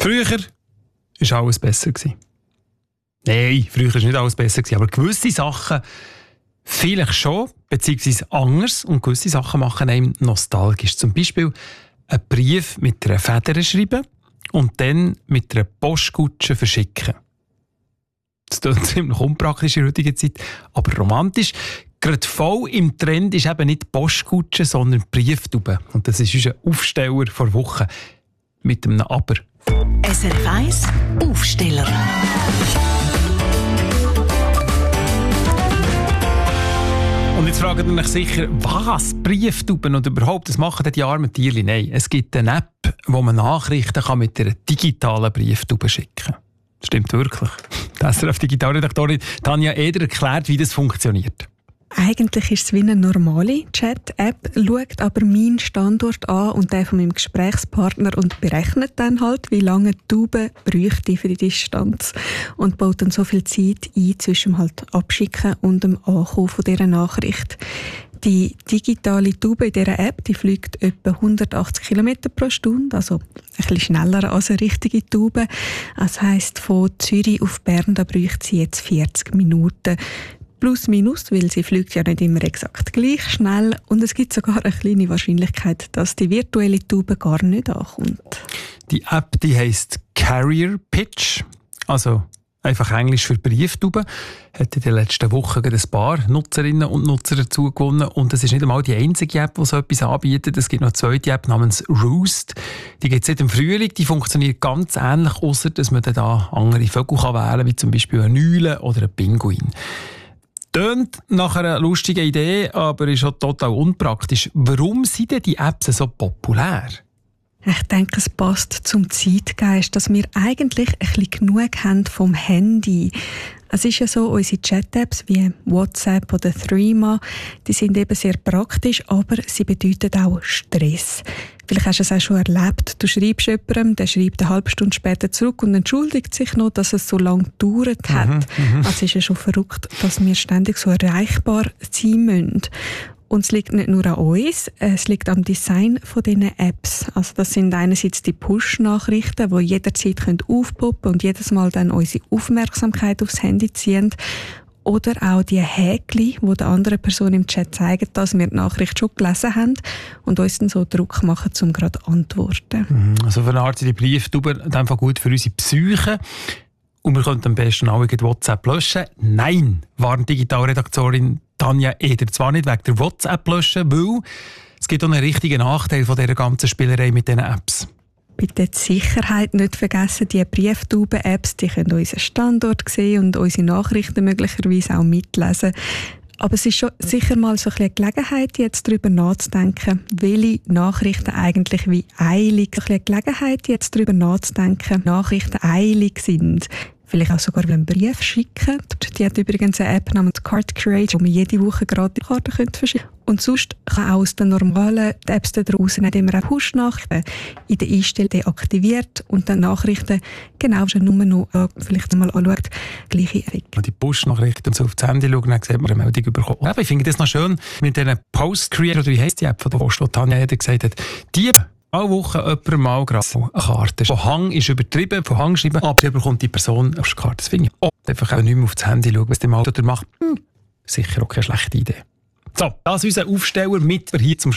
Früher war alles besser. Nein, früher war nicht alles besser, aber gewisse Sachen vielleicht schon, beziehungsweise anders. Und gewisse Sachen machen einem nostalgisch. Zum Beispiel einen Brief mit einer Feder schreiben und dann mit einer Postkutsche verschicken. Das klingt ziemlich unpraktisch in der heutigen Zeit, aber romantisch. Gerade voll im Trend ist eben nicht die Postkutsche, sondern die Brieftube. Und das ist unser Aufsteller vor Wochen mit einem Aber. SRF 1 Aufsteller. Und jetzt fragen ihr euch sicher, was? Brieftuben und überhaupt, das machen die armen Tierchen? Nein, es gibt eine App, wo man Nachrichten mit einer digitalen Brieftube schicken kann. Das stimmt wirklich. Die SRF-Digitalredaktorin Tanja Eder erklärt, wie das funktioniert. Eigentlich ist es wie eine normale Chat-App, schaut aber meinen Standort an und den von meinem Gesprächspartner und berechnet dann halt, wie lange die Tube bräuchte für die Distanz und baut dann so viel Zeit ein zwischen halt Abschicken und dem Ankommen von dieser Nachricht. Die digitale Tube in dieser App, die fliegt etwa 180 km pro Stunde, also ein bisschen schneller als eine richtige Tube. Das heisst, von Zürich auf Bern, da bräuchte sie jetzt 40 Minuten. Plus minus, weil sie fliegt ja nicht immer exakt gleich schnell und es gibt sogar eine kleine Wahrscheinlichkeit, dass die virtuelle Tube gar nicht ankommt. Die App, die heisst Carrier Pitch, also einfach Englisch für Brieftube, hat in den letzten Wochen ein paar Nutzerinnen und Nutzer dazu gewonnen und es ist nicht einmal die einzige App, die so etwas anbietet. Es gibt noch eine zweite App namens Roost. Die gibt es seit dem Frühling, die funktioniert ganz ähnlich, ausser dass man dann da andere Vögel wählen kann, wie zum Beispiel eine Eule oder ein Pinguin. Tönt nach einer lustigen Idee, aber ist auch total unpraktisch. Warum sind denn die Apps so populär? Ich denke, es passt zum Zeitgeist, dass wir eigentlich ein bisschen genug haben vom Handy. Es ist ja so, unsere Chat-Apps wie WhatsApp oder Threema, die sind eben sehr praktisch, aber sie bedeuten auch Stress. Vielleicht hast du es auch schon erlebt. Du schreibst jemandem, der schreibt eine halbe Stunde später zurück und entschuldigt sich noch, dass es so lange gedauert hat. Also es ist ja schon verrückt, dass wir ständig so erreichbar sein müssen. Und es liegt nicht nur an uns, es liegt am Design von diesen Apps. Also das sind einerseits die Push-Nachrichten, die jederzeit aufpoppen und jedes Mal dann unsere Aufmerksamkeit aufs Handy ziehen. Oder auch die Häkchen, die der anderen Person im Chat zeigen, dass wir die Nachricht schon gelesen haben und uns dann so Druck machen, um gerade zu antworten. Also für eine Art sind die Brieftuben einfach gut für unsere Psyche. Und wir könnten am besten auch WhatsApp löschen. Nein, warnt Digitalredaktorin Tanja Eder. Zwar nicht wegen der WhatsApp löschen, weil es gibt auch einen richtigen Nachteil von dieser ganzen Spielerei mit diesen Apps. Bitte die Sicherheit nicht vergessen, die Brieftauben-Apps, die können unseren Standort sehen und unsere Nachrichten möglicherweise auch mitlesen. Aber es ist schon sicher mal so eine Gelegenheit, jetzt darüber nachzudenken, welche Nachrichten eigentlich wie eilig, eine Gelegenheit, jetzt darüber nachzudenken, Nachrichten eilig sind. Vielleicht auch sogar einen Brief schicken. Die hat übrigens eine App namens Card Create, wo man jede Woche gratis Karten verschicken könnte. Und sonst kann auch aus den normalen Apps da draussen nicht immer auch Push-Nachrichten in der Einstellung deaktiviert und dann Nachrichten genau schon nur noch vielleicht mal anschaut, gleiche Effekt. Wenn die Push-Nachrichten so auf das Handy schauen, dann sieht man eine Meldung bekommen. Aber ich finde das noch schön mit diesen Post-Creator, oder wie heisst die App von der Post, die Tanja Eder gesagt hat, die alle Wochen jemand mal gerade eine Karte. Von Hang ist übertrieben, von Hang schreiben, aber bekommt die Person auf die Karte. Das finde ich einfach auch nicht mehr auf das Handy schauen, was der mal macht. Sicher auch keine schlechte Idee. So, das ist unser Aufsteller mit hier zum